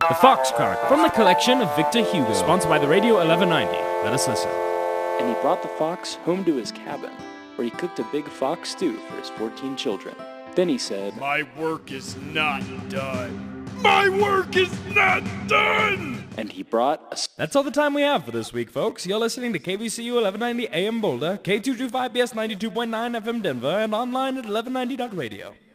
The Fox Cart, from the collection of Victor Hugo, sponsored by the Radio 1190. Let us listen. And he brought the fox home to his cabin, where he cooked a big fox stew for his 14 children. Then he said, "My work is not done. My work is not done!" And he brought a... That's all the time we have for this week, folks. You're listening to KVCU 1190 AM Boulder, K225BS 92.9 FM Denver, and online at 1190.radio.